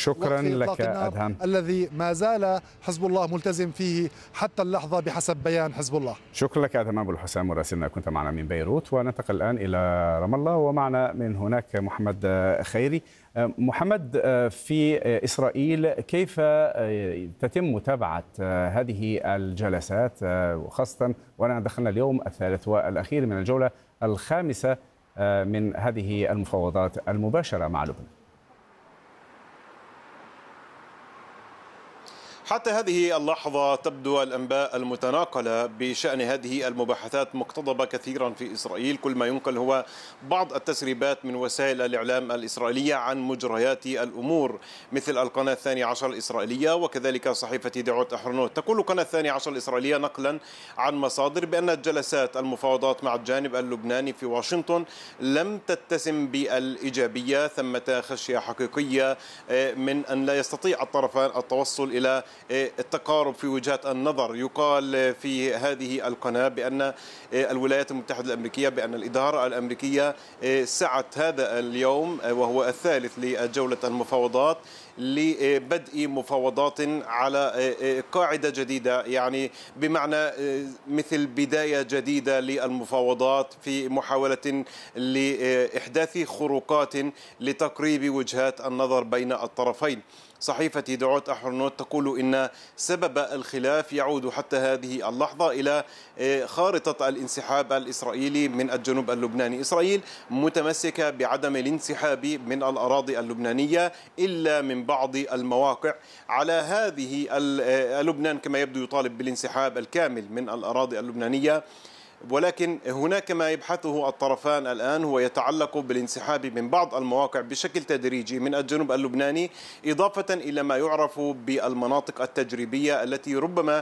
شكرا وقف لك إطلاق النار أدهم. الذي ما زال حزب الله ملتزم فيه حتى اللحظة بحسب بيان حزب الله. شكرا لك أدهم أبو الحسام مراسلنا، كنت معنا من بيروت. وننتقل الآن إلى رام الله ومعنا من هناك محمد خيري. محمد، في إسرائيل كيف تتم متابعة هذه الجلسات، وخاصة وأنا دخلنا اليوم الثالث والأخير من الجولة الخامسة من هذه المفاوضات المباشرة مع لبنان؟ حتى هذه اللحظة تبدو الأنباء المتناقلة بشأن هذه المباحثات مقتضبة كثيرا في إسرائيل. كل ما ينقل هو بعض التسريبات من وسائل الإعلام الإسرائيلية عن مجريات الأمور، مثل القناة 12 الإسرائيلية وكذلك صحيفة دعوت أحرنوت. تقول القناة 12 الإسرائيلية نقلا عن مصادر بأن جلسات المفاوضات مع الجانب اللبناني في واشنطن لم تتسم بالإيجابية. ثمة خشية حقيقية من أن لا يستطيع الطرفان التوصل إلى التقارب في وجهات النظر. يقال في هذه القناة بأن الولايات المتحدة الأمريكية، بأن الإدارة الأمريكية سعت هذا اليوم وهو الثالث لجولة المفاوضات لبدء مفاوضات على قاعدة جديدة، يعني بمعنى مثل بداية جديدة للمفاوضات في محاولة لإحداث خروقات لتقريب وجهات النظر بين الطرفين. صحيفة دعوت أحرنوت تقول إن سبب الخلاف يعود حتى هذه اللحظة إلى خارطة الانسحاب الإسرائيلي من الجنوب اللبناني. إسرائيل متمسكة بعدم الانسحاب من الأراضي اللبنانية إلا من بعض المواقع. على هذه لبنان كما يبدو يطالب بالانسحاب الكامل من الأراضي اللبنانية، ولكن هناك ما يبحثه الطرفان الآن هو يتعلق بالانسحاب من بعض المواقع بشكل تدريجي من الجنوب اللبناني، إضافة إلى ما يعرف بالمناطق التجريبية التي ربما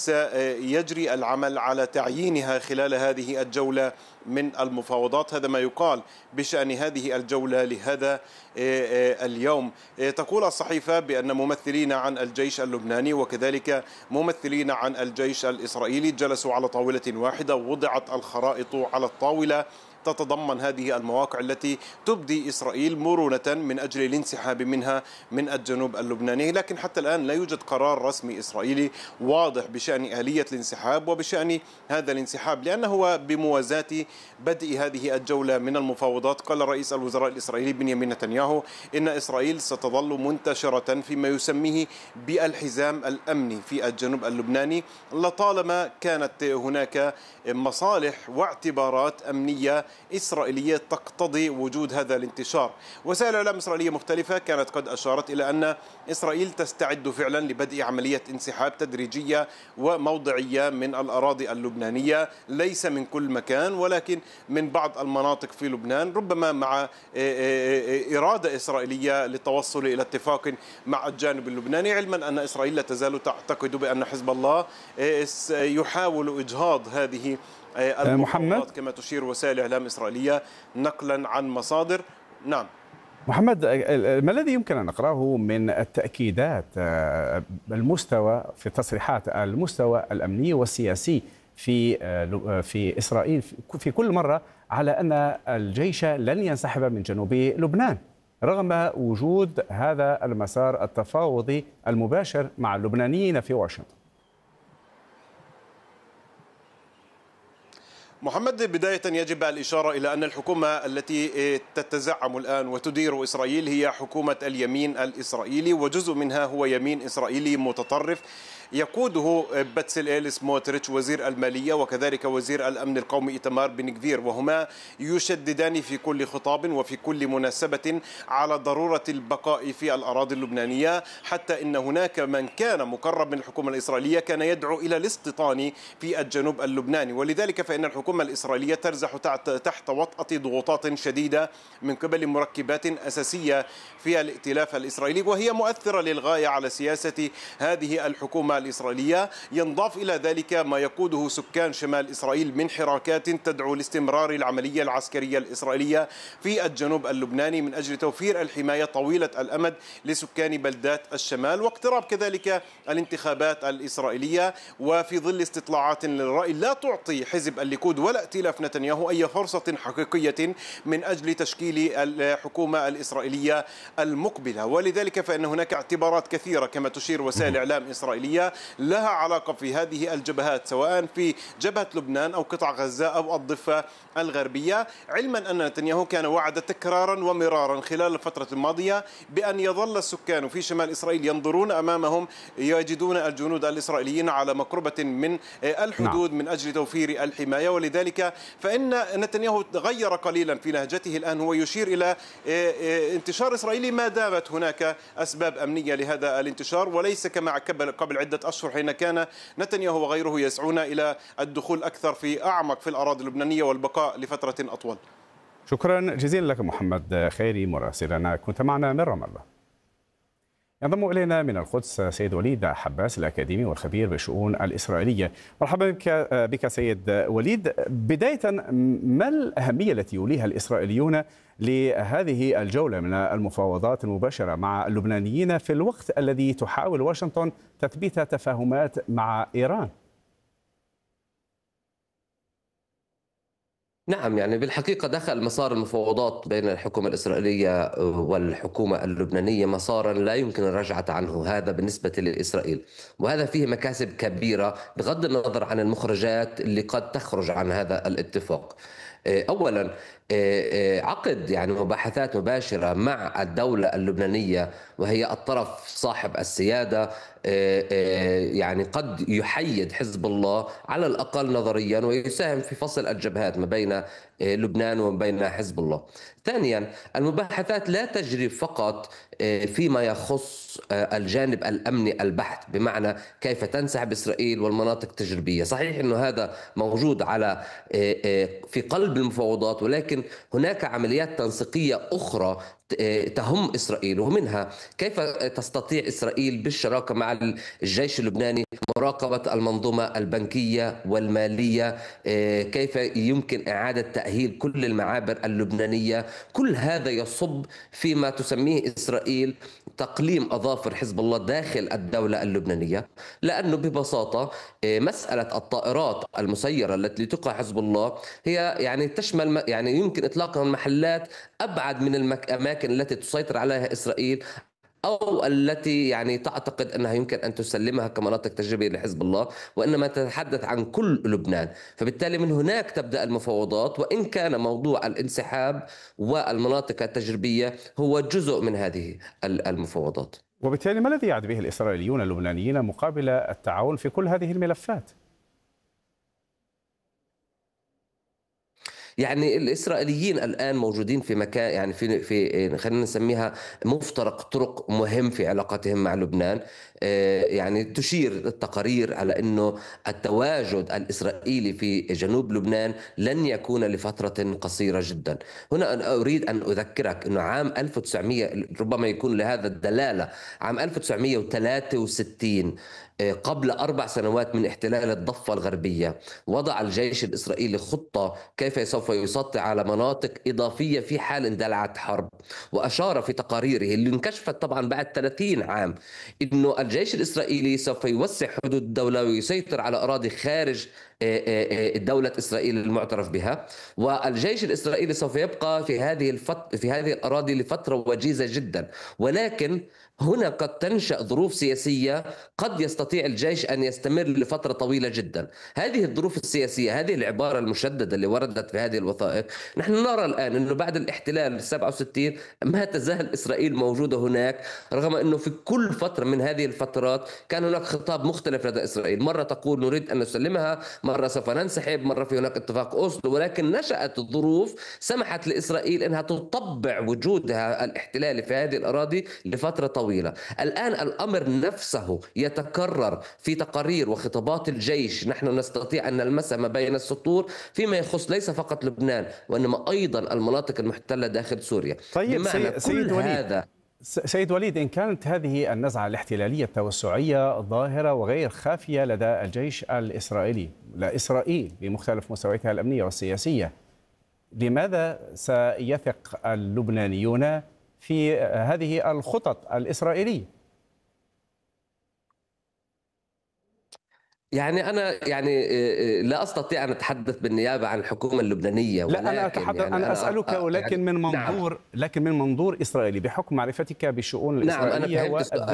سيجري العمل على تعيينها خلال هذه الجولة من المفاوضات. هذا ما يقال بشأن هذه الجولة لهذا اليوم. تقول الصحيفة بأن ممثلين عن الجيش اللبناني وكذلك ممثلين عن الجيش الإسرائيلي جلسوا على طاولة واحدة، وضعت الخرائط على الطاولة تتضمن هذه المواقع التي تبدي إسرائيل مرونة من أجل الانسحاب منها من الجنوب اللبناني. لكن حتى الآن لا يوجد قرار رسمي إسرائيلي واضح بشأن آلية الانسحاب وبشأن هذا الانسحاب، لأنه بموازاة بدء هذه الجولة من المفاوضات قال رئيس الوزراء الإسرائيلي بنيامين نتنياهو إن إسرائيل ستظل منتشرة فيما يسميه بالحزام الأمني في الجنوب اللبناني لطالما كانت هناك مصالح واعتبارات أمنية إسرائيلية تقتضي وجود هذا الانتشار. وسائل الإعلام إسرائيلية مختلفة كانت قد أشارت إلى أن إسرائيل تستعد فعلا لبدء عملية انسحاب تدريجية وموضعية من الأراضي اللبنانية، ليس من كل مكان ولكن من بعض المناطق في لبنان، ربما مع إرادة إسرائيلية للتوصل إلى اتفاق مع الجانب اللبناني، علما أن إسرائيل لا تزال تعتقد بأن حزب الله يحاول إجهاض هذه محمد كما تشير وسائل إعلام إسرائيلية نقلا عن مصادر. نعم محمد، ما الذي يمكن أن نقرأه من التأكيدات المستوى في تصريحات المستوى الأمني والسياسي في إسرائيل في كل مرة على أن الجيش لن ينسحب من جنوب لبنان رغم وجود هذا المسار التفاوضي المباشر مع اللبنانيين في واشنطن؟ محمد، بداية يجب الإشارة إلى أن الحكومة التي تتزعم الآن وتدير إسرائيل هي حكومة اليمين الإسرائيلي، وجزء منها هو يمين إسرائيلي متطرف يقوده باتسليل سموتريتش وزير المالية وكذلك وزير الأمن القومي إيتمار بن غفير، وهما يشددان في كل خطاب وفي كل مناسبة على ضرورة البقاء في الأراضي اللبنانية، حتى إن هناك من كان مقرب من الحكومة الإسرائيلية كان يدعو إلى الاستيطان في الجنوب اللبناني. ولذلك فإن الحكومة الإسرائيلية ترزح تحت وطأة ضغوطات شديدة من قبل مركبات أساسية في الائتلاف الإسرائيلي، وهي مؤثرة للغاية على سياسة هذه الحكومة الإسرائيلية. ينضاف إلى ذلك ما يقوده سكان شمال إسرائيل من حراكات تدعو لاستمرار العملية العسكرية الإسرائيلية في الجنوب اللبناني من أجل توفير الحماية طويلة الأمد لسكان بلدات الشمال، واقتراب كذلك الانتخابات الإسرائيلية، وفي ظل استطلاعات للرأي لا تعطي حزب الليكود الجنود ولا ائتلاف نتنياهو أي فرصة حقيقية من أجل تشكيل الحكومة الإسرائيلية المقبلة. ولذلك فإن هناك اعتبارات كثيرة كما تشير وسائل إعلام إسرائيلية لها علاقة في هذه الجبهات، سواء في جبهة لبنان أو قطاع غزة أو الضفة الغربية، علما أن نتنياهو كان وعد تكرارا ومرارا خلال الفترة الماضية بأن يظل السكان في شمال إسرائيل ينظرون أمامهم يجدون الجنود الإسرائيليين على مقربة من الحدود من أجل توفير الحماية. ولذلك فإن نتنياهو غير قليلا في لهجته الآن، هو يشير إلى انتشار إسرائيلي ما دامت هناك أسباب أمنية لهذا الانتشار، وليس كما قبل عدة أشهر حين كان نتنياهو وغيره يسعون إلى الدخول أكثر في أعمق في الأراضي اللبنانية والبقاء لفترة أطول. شكرا جزيلا لك محمد خيري مراسلنا، كنت معنا من رام الله. ينضم إلينا من القدس سيد وليد حباس الأكاديمي والخبير بالشؤون الإسرائيلية. مرحبا بك سيد وليد. بداية، ما الأهمية التي يوليها الإسرائيليون لهذه الجولة من المفاوضات المباشرة مع اللبنانيين في الوقت الذي تحاول واشنطن تثبيت تفاهمات مع إيران؟ نعم، يعني بالحقيقة دخل مسار المفاوضات بين الحكومة الإسرائيلية والحكومة اللبنانية مسارا لا يمكن الرجعة عنه، هذا بالنسبة لإسرائيل، وهذا فيه مكاسب كبيرة بغض النظر عن المخرجات اللي قد تخرج عن هذا الاتفاق. أولا، عقد يعني مباحثات مباشرة مع الدولة اللبنانية وهي الطرف صاحب السيادة يعني قد يحيد حزب الله على الأقل نظريا ويساهم في فصل الجبهات ما بين لبنان وما بين حزب الله. ثانيا، المباحثات لا تجري فقط فيما يخص الجانب الأمني البحت، بمعنى كيف تنسحب إسرائيل والمناطق التجريبية. صحيح أنه هذا موجود على في قلب المفاوضات، ولكن هناك عمليات تنسيقية أخرى تهم إسرائيل، ومنها كيف تستطيع إسرائيل بالشراكة مع الجيش اللبناني مراقبة المنظومة البنكية والمالية، كيف يمكن إعادة تأهيل كل المعابر اللبنانية. كل هذا يصب فيما تسميه إسرائيل تقليم أظافر حزب الله داخل الدولة اللبنانية، لأنه ببساطة مسألة الطائرات المسيرة التي تقع حزب الله هي يعني تشمل يعني يمكن إطلاقها محلات أبعد من الأماكن التي تسيطر عليها إسرائيل أو التي يعني تعتقد أنها يمكن أن تسلمها كمناطق تجريبية لحزب الله، وإنما تتحدث عن كل لبنان. فبالتالي من هناك تبدأ المفاوضات، وإن كان موضوع الانسحاب والمناطق التجريبية هو جزء من هذه المفاوضات. وبالتالي ما الذي يعد به الإسرائيليون اللبنانيين مقابل التعاون في كل هذه الملفات؟ يعني الإسرائيليين الآن موجودين في مكان يعني في خلينا نسميها مفترق طرق مهم في علاقتهم مع لبنان. يعني تشير التقارير على أنه التواجد الإسرائيلي في جنوب لبنان لن يكون لفترة قصيرة جدا. هنا أنا أريد أن أذكرك أنه عام 1900 ربما يكون لهذا الدلالة، عام 1963 قبل 4 سنوات من احتلال الضفة الغربية وضع الجيش الإسرائيلي خطة كيف سوف يسيطر على مناطق إضافية في حال اندلعت حرب، وأشار في تقاريره اللي انكشفت طبعا بعد 30 عام إنه الجيش الإسرائيلي سوف يوسع حدود الدولة ويسيطر على أراضي خارج دولة إسرائيل المعترف بها، والجيش الإسرائيلي سوف يبقى في هذه الأراضي لفترة وجيزة جدا. ولكن هنا قد تنشأ ظروف سياسية قد يستطيع الجيش أن يستمر لفترة طويلة جدا. هذه الظروف السياسية، هذه العبارة المشددة اللي وردت في هذه الوثائق، نحن نرى الآن أنه بعد الاحتلال 67 ما تزال إسرائيل موجودة هناك، رغم أنه في كل فترة من هذه الفترات كان هناك خطاب مختلف لدى إسرائيل. مرة تقول نريد أن نسلمها، مرة سوف ننسحب، مرة في هناك اتفاق أوسلو، ولكن نشأت الظروف سمحت لإسرائيل أنها تطبع وجودها الاحتلالي في هذه الأراضي لفترة طويلة. الآن الأمر نفسه يتكرر في تقارير وخطابات الجيش، نحن نستطيع أن نلمسها ما بين السطور فيما يخص ليس فقط لبنان وإنما أيضا المناطق المحتلة داخل سوريا. طيب سيد وليد، إن كانت هذه النزعة الاحتلالية التوسعية ظاهرة وغير خافية لدى الجيش الإسرائيلي، لا إسرائيل بمختلف مستوياتها الأمنية والسياسية، لماذا سيثق اللبنانيون في هذه الخطط الإسرائيلية؟ يعني أنا لا أستطيع أن أتحدث بالنيابة عن الحكومة اللبنانية، لا أنا أتحدث، يعني أنا أسألك ولكن من منظور، نعم. لكن من منظور إسرائيلي، بحكم معرفتك بالشؤون نعم، أنا الإسرائيلية فهمت